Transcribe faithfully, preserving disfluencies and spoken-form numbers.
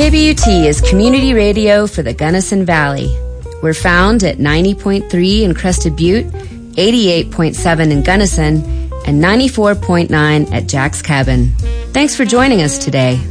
K B U T is community radio for the Gunnison Valley. We're found at ninety point three in Crested Butte, eighty-eight point seven in Gunnison, and ninety-four point nine at Jack's Cabin. Thanks for joining us today.